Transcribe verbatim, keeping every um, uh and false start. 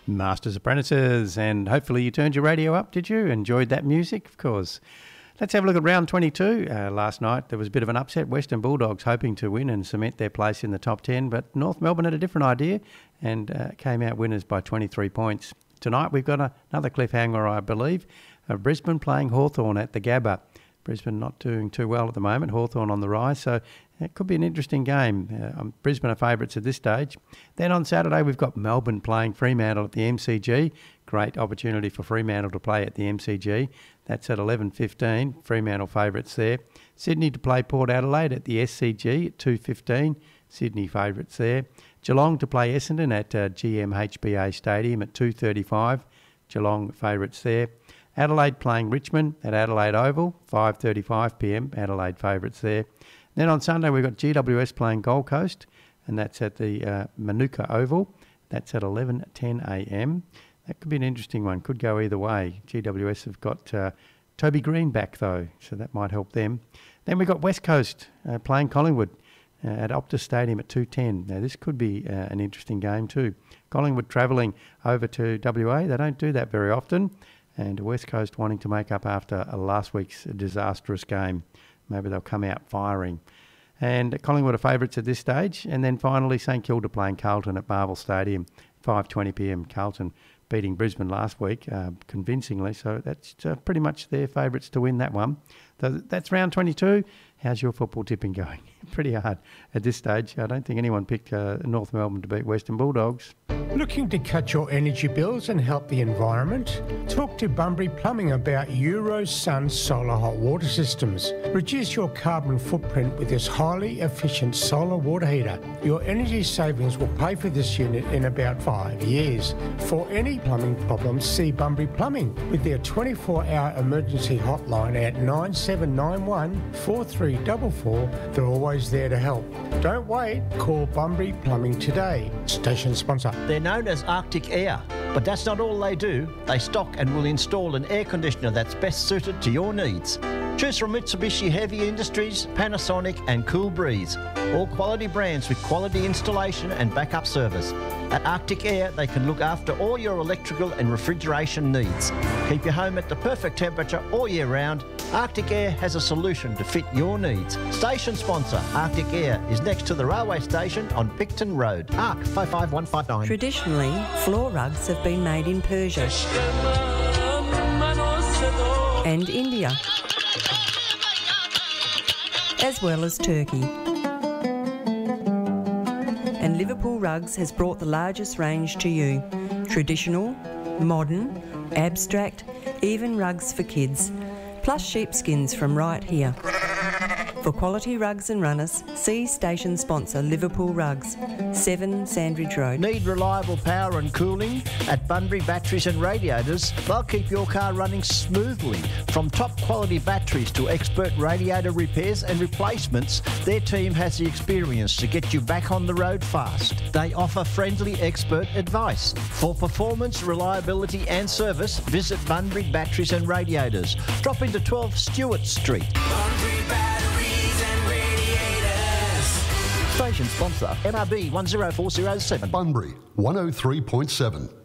Masters Apprentices, and hopefully you turned your radio up, did you? Enjoyed that music, of course. Let's have a look at round twenty-two. Uh, last night there was a bit of an upset. Western Bulldogs hoping to win and cement their place in the top ten, but North Melbourne had a different idea and uh, came out winners by twenty-three points. Tonight we've got a, another cliffhanger, I believe, of Brisbane playing Hawthorn at the Gabba. Brisbane not doing too well at the moment, Hawthorn on the rise, so it could be an interesting game. Uh, um, Brisbane are favourites at this stage. Then on Saturday we've got Melbourne playing Fremantle at the M C G. Great opportunity for Fremantle to play at the M C G. That's at eleven fifteen, Fremantle favourites there. Sydney to play Port Adelaide at the S C G at two fifteen, Sydney favourites there. Geelong to play Essendon at uh, G M H B A Stadium at two thirty-five, Geelong favourites there. Adelaide playing Richmond at Adelaide Oval, five thirty-five p m, Adelaide favourites there. Then on Sunday we've got G W S playing Gold Coast, and that's at the uh, Manuka Oval. That's at eleven ten a m. That could be an interesting one, could go either way. G W S have got uh, Toby Green back though, so that might help them. Then we've got West Coast uh, playing Collingwood uh, at Optus Stadium at two ten. Now this could be uh, an interesting game too. Collingwood travelling over to W A, they don't do that very often. And West Coast wanting to make up after last week's disastrous game. Maybe they'll come out firing. And Collingwood are favourites at this stage. And then finally, St Kilda playing Carlton at Marvel Stadium, five twenty p m. Carlton beating Brisbane last week uh, convincingly. So that's uh, pretty much their favourites to win that one. So that's round twenty-two. How's your football tipping going? Pretty hard at this stage. I don't think anyone picked uh, North Melbourne to beat Western Bulldogs. Looking to cut your energy bills and help the environment? Talk to Bunbury Plumbing about Eurosun solar hot water systems. Reduce your carbon footprint with this highly efficient solar water heater. Your energy savings will pay for this unit in about five years. For any plumbing problems, see Bunbury Plumbing with their twenty-four hour emergency hotline at nine seven nine one, four three four four. They're always there to help. Don't wait. Call Bunbury Plumbing today. Station sponsor. They're known as Arctic Air, but that's not all they do. They stock and will install an air conditioner that's best suited to your needs. Choose from Mitsubishi Heavy Industries, Panasonic and Cool Breeze. All quality brands with quality installation and backup service. At Arctic Air, they can look after all your electrical and refrigeration needs. Keep your home at the perfect temperature all year round. Arctic Air has a solution to fit your needs. Station sponsor, Arctic Air, is next to the railway station on Picton Road. A R C five five one five nine. Traditionally, floor rugs have been made in Persia and India, as well as Turkey. And Liverpool Rugs has brought the largest range to you. Traditional, modern, abstract, even rugs for kids, plus sheepskins from right here. For quality rugs and runners, see station sponsor Liverpool Rugs, seven Sandridge Road. Need reliable power and cooling? At Bunbury Batteries and Radiators, they'll keep your car running smoothly. From top quality batteries to expert radiator repairs and replacements, their team has the experience to get you back on the road fast. They offer friendly expert advice. For performance, reliability and service, visit Bunbury Batteries and Radiators. Drop into twelve Stewart Street. Bunbury Batteries and Radiators. Station sponsor, M R B one zero four zero seven. Bunbury one oh three point seven.